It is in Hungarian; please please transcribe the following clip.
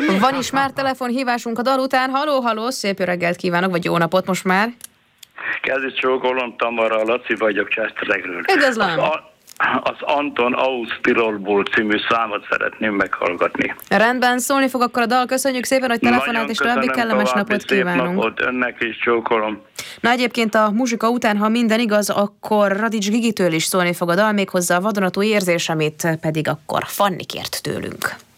Van is már telefonhívásunk a dal után. Halló, szép jó reggelt kívánok, vagy jó napot most már. Kezdjük csókolom, Tamara, Laci vagyok Cseszteregről. Üdvözlöm! Az Anton Aus Tirolból című számot szeretném meghallgatni. Rendben, szólni fog akkor a dal. Köszönjük szépen, hogy telefonált, és további kellemes napot kívánunk. Napot, önnek is csókolom. Na egyébként a muzsika után, ha minden igaz, akkor Radics Gigitől is szólni fog a dal, méghozzá a vadonatúj érzés, amit pedig akkor Fanni kért tőlünk.